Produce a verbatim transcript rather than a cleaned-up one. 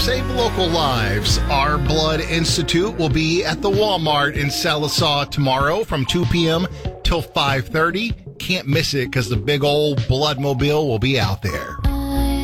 Save local lives. Our Blood Institute will be at the Walmart in Sallisaw tomorrow from two p.m. till five thirty. Can't miss it because the big old Bloodmobile will be out there.